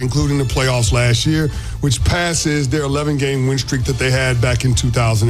including the playoffs last year, which passes their 11-game win streak that they had back in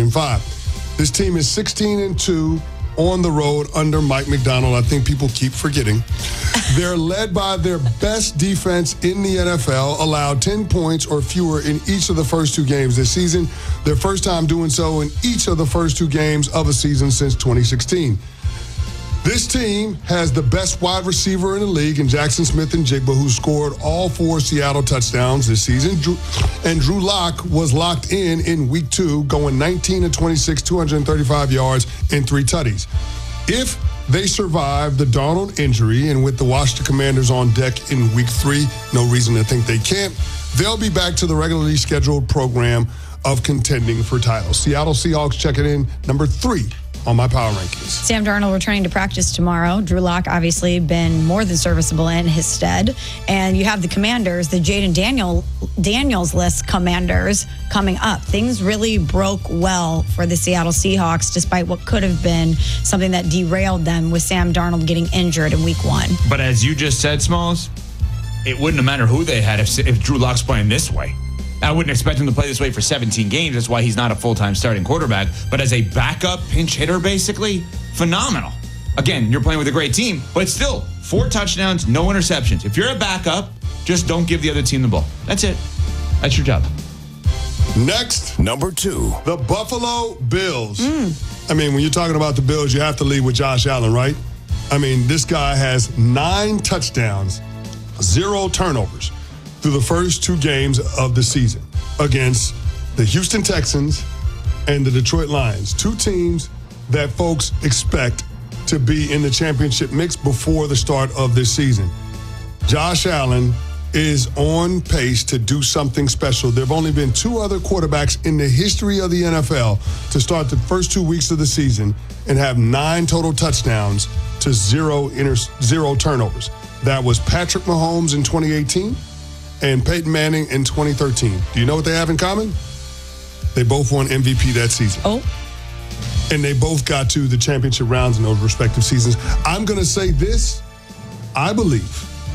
2005. This team is 16-2 on the road under Mike Macdonald. I think people keep forgetting. They're led by their best defense in the NFL, allowed 10 points or fewer in each of the first 2 games this season. Their first time doing so in each of the first 2 games of a season since 2016. This team has the best wide receiver in the league in Jackson Smith-Njigba, who scored all 4 Seattle touchdowns this season. Drew Lock was locked in week 2, going 19-26, 235 yards and 3 tutties. If they survive the Darnold injury, and with the Washington Commanders on deck in week 3, no reason to think they can't, they'll be back to the regularly scheduled program of contending for titles. Seattle Seahawks checking in number 3 on my power rankings. Sam Darnold returning to practice tomorrow. Drew Lock obviously been more than serviceable in his stead. And you have the Commanders, the Jaden Daniels list Commanders coming up. Things really broke well for the Seattle Seahawks, despite what could have been something that derailed them with Sam Darnold getting injured in week 1. But as you just said, Smalls, it wouldn't have mattered who they had if Drew Lock's playing this way. I wouldn't expect him to play this way for 17 games. That's why he's not a full-time starting quarterback. But as a backup pinch hitter, basically, phenomenal. Again, you're playing with a great team, but still, 4 touchdowns, no interceptions. If you're a backup, just don't give the other team the ball. That's it. That's your job. Next, number 2, the Buffalo Bills. I mean, when you're talking about the Bills, you have to lead with Josh Allen, right? I mean, this guy has 9 touchdowns, 0 turnovers through the first 2 games of the season against the Houston Texans and the Detroit Lions, 2 teams that folks expect to be in the championship mix before the start of this season. Josh Allen is on pace to do something special. There have only been 2 other quarterbacks in the history of the NFL to start the first 2 weeks of the season and have 9 total touchdowns to 0 turnovers. That was Patrick Mahomes in 2018 and Peyton Manning in 2013. Do you know what they have in common? They both won MVP that season. Oh. And they both got to the championship rounds in those respective seasons. I'm going to say this. I believe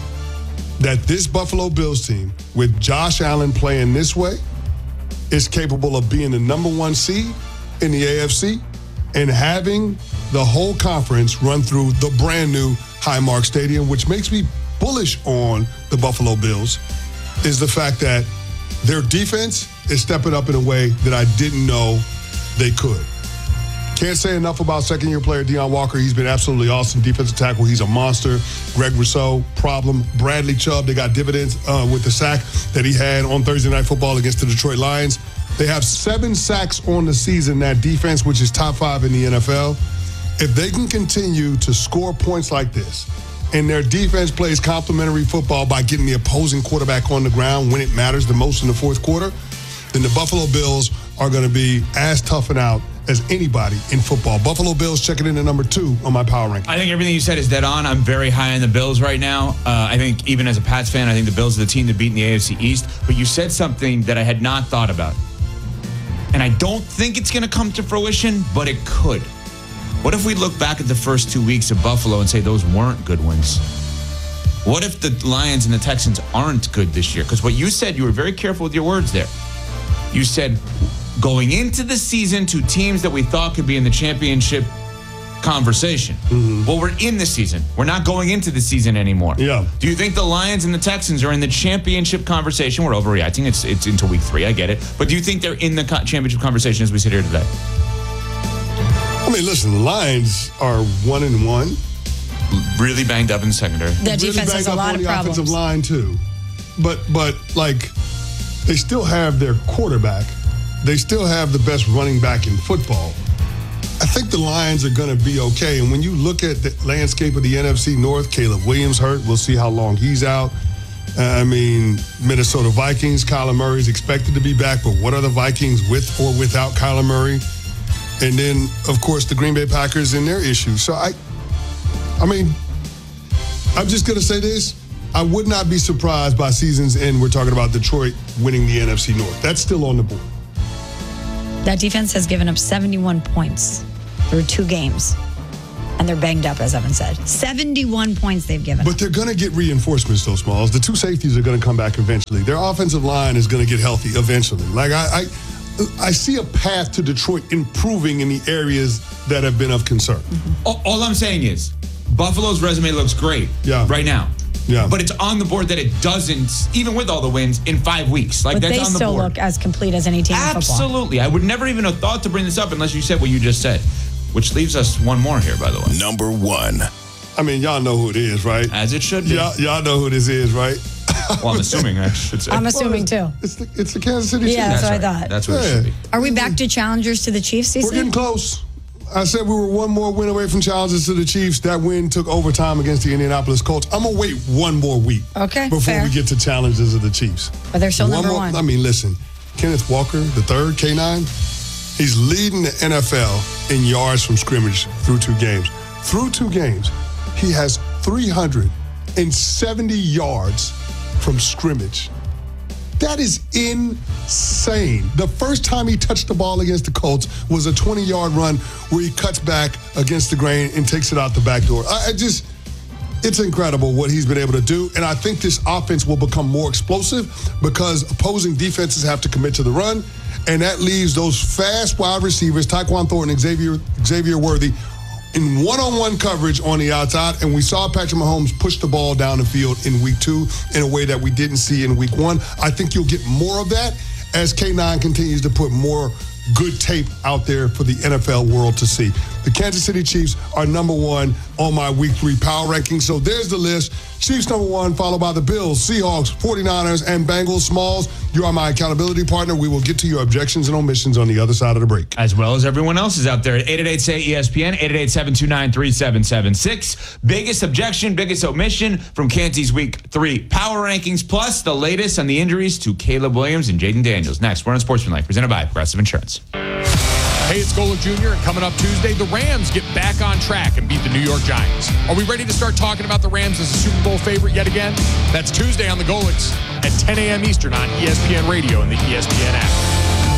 that this Buffalo Bills team, with Josh Allen playing this way, is capable of being the number 1 seed in the AFC and having the whole conference run through the brand new Highmark Stadium, which makes me bullish on the Buffalo Bills, is the fact that their defense is stepping up in a way that I didn't know they could. Can't say enough about second-year player Deion Walker. He's been absolutely awesome. Defensive tackle, he's a monster. Greg Rousseau, problem. Bradley Chubb, they got dividends with the sack that he had on Thursday Night Football against the Detroit Lions. They have 7 sacks on the season, that defense, which is top 5 in the NFL. If they can continue to score points like this, and their defense plays complementary football by getting the opposing quarterback on the ground when it matters the most in the fourth quarter, then the Buffalo Bills are going to be as tough and out as anybody in football. Buffalo Bills checking in at number 2 on my power ranking. I think everything you said is dead on. I'm very high on the Bills right now. I think even as a Pats fan, I think the Bills are the team to beat in the AFC East. But you said something that I had not thought about. And I don't think it's going to come to fruition, but it could. What if we look back at the first 2 weeks of Buffalo and say those weren't good ones? What if the Lions and the Texans aren't good this year? Because what you said, you were very careful with your words there. You said going into the season to teams that we thought could be in the championship conversation. Mm-hmm. Well, we're in the season. We're not going into the season anymore. Yeah. Do you think the Lions and the Texans are in the championship conversation? We're overreacting. It's into week 3. I get it. But do you think they're in the championship conversation as we sit here today? I mean, listen, the Lions are 1-1. Really banged up in the secondary. The defense has a lot of problems. Offensive line too, but like they still have their quarterback. They still have the best running back in football. I think the Lions are going to be okay. And when you look at the landscape of the NFC North, Caleb Williams hurt. We'll see how long he's out. I mean, Minnesota Vikings, Kyler Murray is expected to be back, but what are the Vikings with or without Kyler Murray? And then, of course, the Green Bay Packers and their issues. So, I mean, I'm just going to say this. I would not be surprised by season's end. We're talking about Detroit winning the NFC North. That's still on the board. That defense has given up 71 points through 2 games. And they're banged up, as Evan said. 71 points they've given. But they're going to get reinforcements, though, Smalls. The two safeties are going to come back eventually. Their offensive line is going to get healthy eventually. Like, I see a path to Detroit improving in the areas that have been of concern. All I'm saying is Buffalo's resume looks great right now. Yeah. But it's on the board that it doesn't, even with all the wins, in 5 weeks. Like, but that's they on the still board. look as complete as any team in football. Absolutely. I would never even have thought to bring this up unless you said what you just said. Which leaves us one more here, by the way. Number 1. I mean, y'all know who it is, right? As it should be. Y'all know who this is, right? Well, I'm assuming, I should say. I'm assuming, too. It's the Kansas City Chiefs. Yeah, that's what right. I thought. That's what it should be. Are we back to challengers to the Chiefs, CC? We're getting close. I said we were one more win away from challenges to the Chiefs. That win took overtime against the Indianapolis Colts. I'm going to wait one more week before fair. we get to challenges of the Chiefs. But they're still number one. I mean, listen, Kenneth Walker, the third, K9, he's leading the NFL in yards from scrimmage through 2 games. Through 2 games, he has 370 yards from scrimmage. That is insane. The first time he touched the ball against the Colts was a 20-yard run where he cuts back against the grain and takes it out the back door. It's incredible what he's been able to do, and I think this offense will become more explosive because opposing defenses have to commit to the run, and that leaves those fast wide receivers, Tyquan Thornton and Xavier Worthy, in one-on-one coverage on the outside, and we saw Patrick Mahomes push the ball down the field in week 2 in a way that we didn't see in week 1. I think you'll get more of that as K9 continues to put more good tape out there for the NFL world to see. The Kansas City Chiefs are number 1 on my week 3 power ranking. So there's the list. Chiefs number 1, followed by the Bills, Seahawks, 49ers, and Bengals. Smalls, you are my accountability partner. We will get to your objections and omissions on the other side of the break. As well as everyone else is out there at 888-SAY-ESPN, 888-729-3776. Biggest objection, biggest omission from Canty's week 3 power rankings, plus the latest on the injuries to Caleb Williams and Jaden Daniels. Next, we're on Sportsmanlike, presented by Progressive Insurance. Hey, it's Golic Jr., and coming up Tuesday, the Rams get back on track and beat the New York Giants. Are we ready to start talking about the Rams as a Super Bowl favorite yet again? That's Tuesday on the Golics at 10 a.m. Eastern on ESPN Radio and the ESPN app.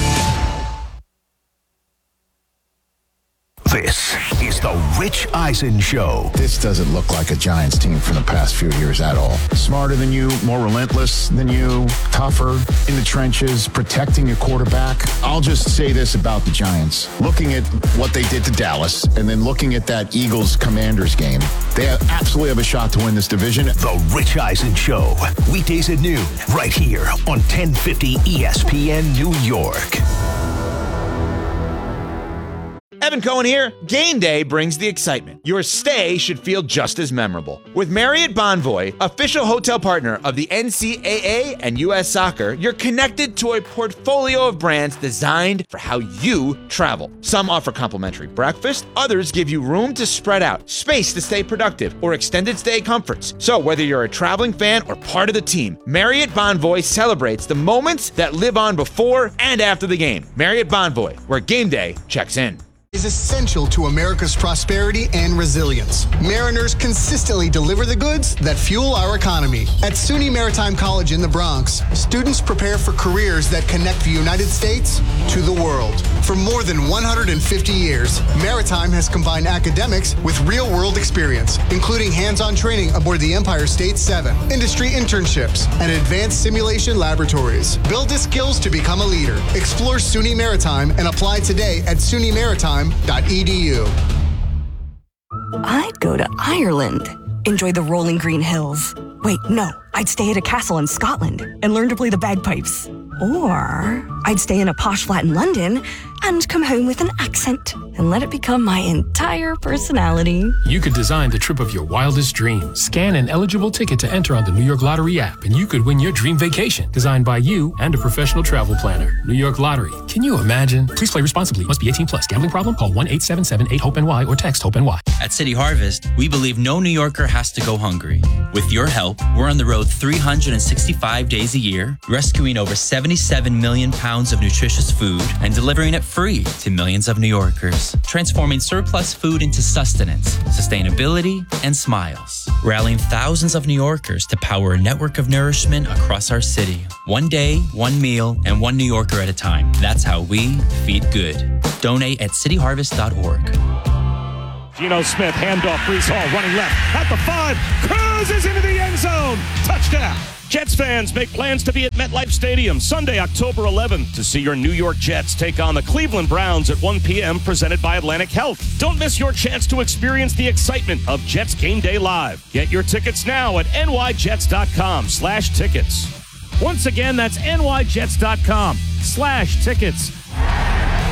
This is the Rich Eisen Show. This doesn't look like a Giants team from the past few years at all. Smarter than you, more relentless than you, tougher in the trenches, protecting your quarterback. I'll just say this about the Giants. Looking at what they did to Dallas and then looking at that Eagles-Commanders game, they absolutely have a shot to win this division. The Rich Eisen Show. Weekdays at noon, right here on 1050 ESPN New York. Evan Cohen here. Game day brings the excitement. Your stay should feel just as memorable. With Marriott Bonvoy, official hotel partner of the NCAA and U.S. Soccer, you're connected to a portfolio of brands designed for how you travel. Some offer complimentary breakfast, others give you room to spread out, space to stay productive, or extended stay comforts. So whether you're a traveling fan or part of the team, Marriott Bonvoy celebrates the moments that live on before and after the game. Marriott Bonvoy, where game day checks in. Is essential to America's prosperity and resilience. Mariners consistently deliver the goods that fuel our economy. At SUNY Maritime College in the Bronx, students prepare for careers that connect the United States to the world. For more than 150 years, Maritime has combined academics with real-world experience, including hands-on training aboard the Empire State 7, industry internships, and advanced simulation laboratories. Build the skills to become a leader. Explore SUNY Maritime and apply today at SUNYMaritime.edu. I'd go to Ireland. Enjoy the rolling green hills. Wait, no. I'd stay at a castle in Scotland and learn to play the bagpipes. Or I'd stay in a posh flat in London and come home with an accent and let it become my entire personality. You could design the trip of your wildest dreams. Scan an eligible ticket to enter on the New York Lottery app, and you could win your dream vacation, designed by you and a professional travel planner. New York Lottery. Can you imagine? Please play responsibly. Must be 18 plus. Gambling problem? Call 1-877-8-HOPE-NY or text HOPE-NY. At City Harvest, we believe no New Yorker has to go hungry. With your help, we're on the road 365 days a year, rescuing over 77 million pounds of nutritious food and delivering it free to millions of New Yorkers, transforming surplus food into sustenance, sustainability, and smiles, rallying thousands of New Yorkers to power a network of nourishment across our city. One day, one meal, and one New Yorker at a time. That's how we feed good. Donate at cityharvest.org. Geno Smith, handoff, Breece Hall running left at the 5, cruises into the end zone, touchdown. Jets fans, make plans to be at MetLife Stadium Sunday, October 11th to see your New York Jets take on the Cleveland Browns at 1 p.m. presented by Atlantic Health. Don't miss your chance to experience the excitement of Jets Game Day Live. Get your tickets now at nyjets.com/tickets. Once again, that's nyjets.com/tickets.